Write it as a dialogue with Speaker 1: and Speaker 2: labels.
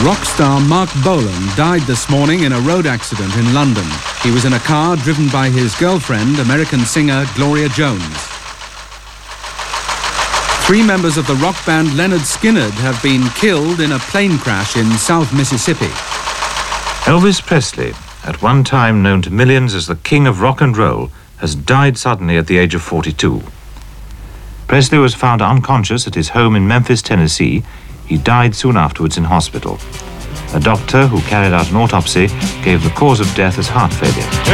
Speaker 1: Rock star Mark Bolan died this morning in a road accident in London. He was in a car driven by his girlfriend, American singer Gloria Jones. 3 members of the rock band Leonard Skinner have been killed in a plane crash in South Mississippi.
Speaker 2: Elvis Presley, at one time known to millions as the king of rock and roll, has died suddenly at the age of 42. Presley was found unconscious at his home in Memphis, Tennessee. He died soon afterwards in hospital. A doctor who carried out an autopsy gave the cause of death as heart failure.